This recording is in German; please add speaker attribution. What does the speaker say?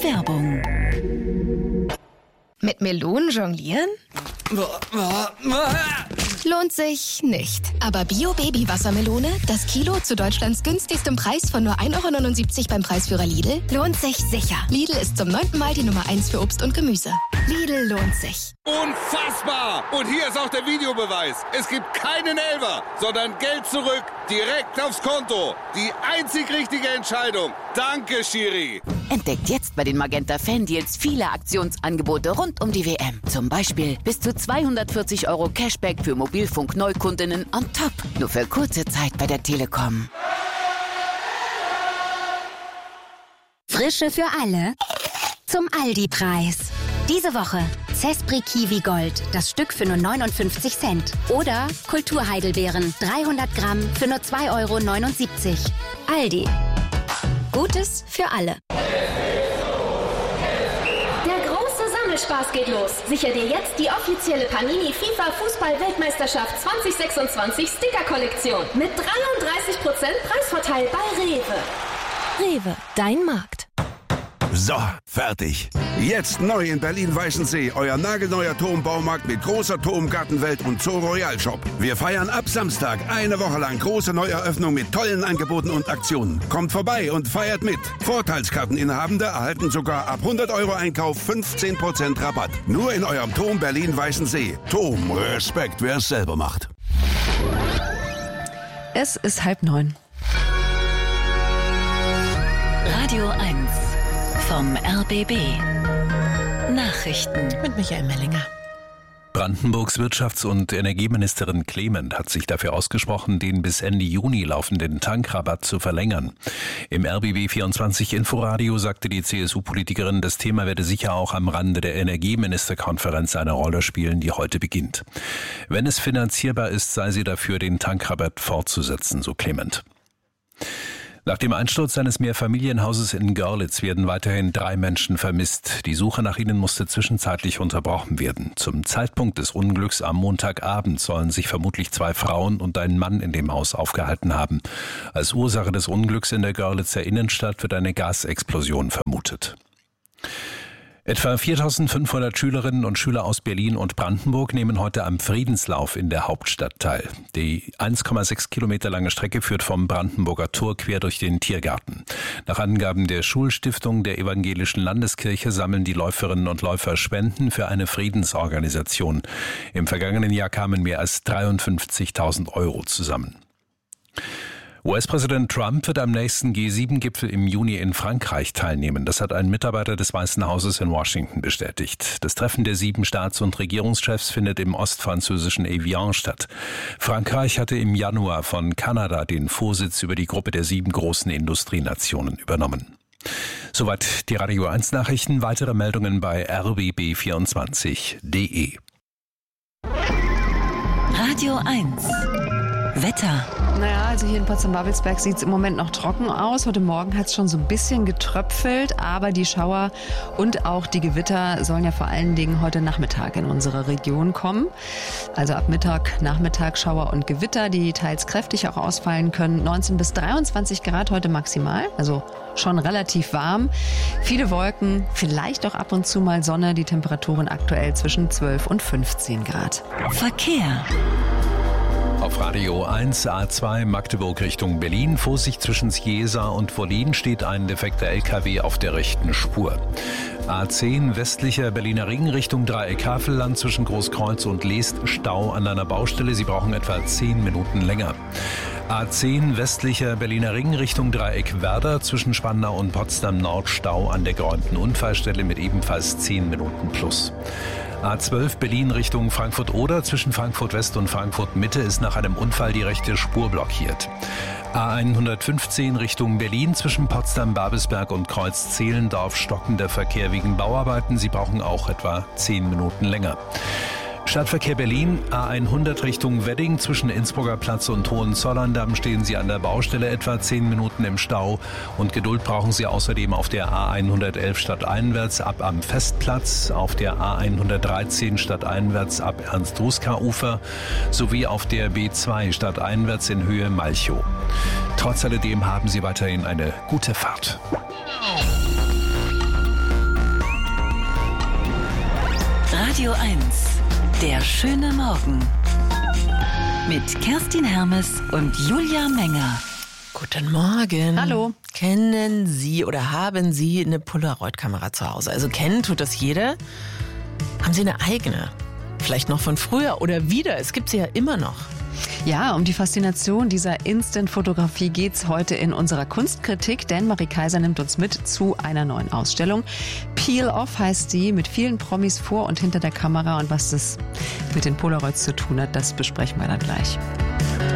Speaker 1: Werbung.
Speaker 2: Mit Melonen jonglieren? Lohnt sich nicht. Aber Bio-Baby-Wassermelone, das Kilo zu Deutschlands günstigstem Preis von nur 1,79 € beim Preisführer Lidl, lohnt sich sicher. Lidl ist zum 9. Mal die Nummer 1 für Obst und Gemüse. Lidl lohnt sich.
Speaker 3: Unfassbar! Und hier ist auch der Videobeweis. Es gibt keinen Elfer, sondern Geld zurück, direkt aufs Konto. Die einzig richtige Entscheidung. Danke, Schiri.
Speaker 1: Entdeckt jetzt bei den Magenta Fan-Deals viele Aktionsangebote rund um die WM. Zum Beispiel bis zu 240 € Cashback für Mobilfunk-Neukundinnen on top. Nur für kurze Zeit bei der Telekom.
Speaker 4: Frische für alle zum Aldi-Preis. Diese Woche Zespri Kiwi Gold, das Stück für nur 59 Cent. Oder Kulturheidelbeeren, 300 Gramm für nur 2,79 €. Aldi. Gutes für alle.
Speaker 5: Spaß geht los. Sicher dir jetzt die offizielle Panini FIFA Fußball-Weltmeisterschaft 2026 Sticker-Kollektion mit 33% Preisvorteil bei Rewe.
Speaker 2: Rewe, dein Markt.
Speaker 6: So, fertig. Jetzt neu in Berlin-Weißensee, euer nagelneuer Turmbaumarkt mit großer Turmgartenwelt und Zoo Royal Shop. Wir feiern ab Samstag eine Woche lang große Neueröffnung mit tollen Angeboten und Aktionen. Kommt vorbei und feiert mit. Vorteilskarteninhabende erhalten sogar ab 100 € Einkauf 15% Rabatt. Nur in eurem Turm Berlin-Weißensee. Turm, Respekt, wer es selber macht.
Speaker 7: Es ist 8:30.
Speaker 1: Radio 1 vom RBB. Nachrichten
Speaker 7: Mit Michael Mellinger.
Speaker 8: Brandenburgs Wirtschafts- und Energieministerin Clement hat sich dafür ausgesprochen, den bis Ende Juni laufenden Tankrabatt zu verlängern. Im RBB 24 Inforadio sagte die CSU-Politikerin, das Thema werde sicher auch am Rande der Energieministerkonferenz eine Rolle spielen, die heute beginnt. Wenn es finanzierbar ist, sei sie dafür, den Tankrabatt fortzusetzen, so Clement. Nach dem Einsturz eines Mehrfamilienhauses in Görlitz werden weiterhin 3 Menschen vermisst. Die Suche nach ihnen musste zwischenzeitlich unterbrochen werden. Zum Zeitpunkt des Unglücks am Montagabend sollen sich vermutlich 2 Frauen und ein Mann in dem Haus aufgehalten haben. Als Ursache des Unglücks in der Görlitzer Innenstadt wird eine Gasexplosion vermutet. Etwa 4.500 Schülerinnen und Schüler aus Berlin und Brandenburg nehmen heute am Friedenslauf in der Hauptstadt teil. Die 1,6 Kilometer lange Strecke führt vom Brandenburger Tor quer durch den Tiergarten. Nach Angaben der Schulstiftung der Evangelischen Landeskirche sammeln die Läuferinnen und Läufer Spenden für eine Friedensorganisation. Im vergangenen Jahr kamen mehr als 53.000 € zusammen. US-Präsident Trump wird am nächsten G7-Gipfel im Juni in Frankreich teilnehmen. Das hat ein Mitarbeiter des Weißen Hauses in Washington bestätigt. Das Treffen der 7 Staats- und Regierungschefs findet im ostfranzösischen Evian statt. Frankreich hatte im Januar von Kanada den Vorsitz über die Gruppe der 7 großen Industrienationen übernommen. Soweit die Radio 1 Nachrichten. Weitere Meldungen bei rbb24.de.
Speaker 1: Radio 1 Wetter.
Speaker 7: Naja, also hier in Potsdam-Babelsberg sieht es im Moment noch trocken aus. Heute Morgen hat es schon so ein bisschen getröpfelt, aber die Schauer und auch die Gewitter sollen ja vor allen Dingen heute Nachmittag in unsere Region kommen. Also ab Mittag, Nachmittag Schauer und Gewitter, die teils kräftig auch ausfallen können. 19 bis 23 Grad heute maximal, also schon relativ warm. Viele Wolken, vielleicht auch ab und zu mal Sonne. Die Temperaturen aktuell zwischen 12 und 15 Grad.
Speaker 1: Verkehr.
Speaker 8: Auf Radio 1 A2 Magdeburg Richtung Berlin. Vorsicht zwischen Sjeesa und Wollin steht ein defekter LKW auf der rechten Spur. A10 westlicher Berliner Ring Richtung Dreieck Havelland zwischen Großkreuz und Leest Stau an einer Baustelle. Sie brauchen etwa 10 Minuten länger. A10 westlicher Berliner Ring Richtung Dreieck Werder zwischen Spandau und Potsdam Nord Stau an der geräumten Unfallstelle mit ebenfalls 10 Minuten plus. A12 Berlin Richtung Frankfurt-Oder zwischen Frankfurt West und Frankfurt Mitte ist nach einem Unfall die rechte Spur blockiert. A115 Richtung Berlin zwischen Potsdam-Babelsberg und Kreuz-Zehlendorf stockender Verkehr wegen Bauarbeiten. Sie brauchen auch etwa 10 Minuten länger. Stadtverkehr Berlin, A100 Richtung Wedding zwischen Innsbrucker Platz und Hohenzollern-Damm stehen Sie an der Baustelle etwa 10 Minuten im Stau und Geduld brauchen Sie außerdem auf der A111 stadteinwärts ab am Festplatz, auf der A113 stadteinwärts ab Ernst-Ruska-Ufer sowie auf der B2 stadteinwärts in Höhe Malchow. Trotz alledem haben Sie weiterhin eine gute Fahrt.
Speaker 9: Radio 1, der schöne Morgen. Mit Kerstin Hermes und Julia Menger.
Speaker 10: Guten Morgen.
Speaker 7: Hallo.
Speaker 10: Kennen Sie oder haben Sie eine Polaroid-Kamera zu Hause? Also kennen tut das jeder. Haben Sie eine eigene? Vielleicht noch von früher oder wieder? Es gibt sie ja immer noch.
Speaker 7: Ja, um die Faszination dieser Instant-Fotografie geht's heute in unserer Kunstkritik, denn Marie Kaiser nimmt uns mit zu einer neuen Ausstellung. Peel Off heißt die, mit vielen Promis vor und hinter der Kamera, und was das mit den Polaroids zu tun hat, das besprechen wir dann gleich.